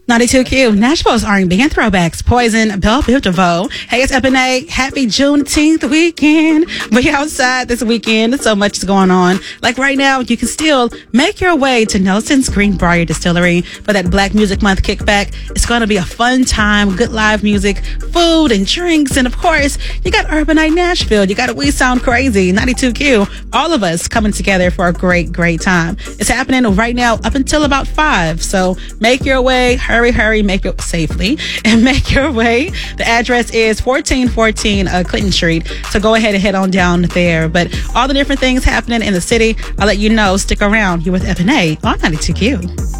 92Q, Nashville's R&B and throwbacks, Poison, Belle Biv DeVoe. Hey, it's Ebony. Happy Juneteenth weekend. We outside this weekend. So much is going on. Like right now, you can still make your way to Nelson's Greenbrier Distillery for that Black Music Month kickback. It's going to be a fun time, good live music, food and drinks. And of course, you got Urban Night Nashville. You got We Sound Crazy, 92Q. All of us coming together for a great, great time. It's happening right now up until about 5. So make your way, hurry, make it safely and make your way. The address is 1414 Clinton Street. So go ahead and head on down there. But all the different things happening in the city, I'll let you know. Stick around. You're with Ebony on 92Q.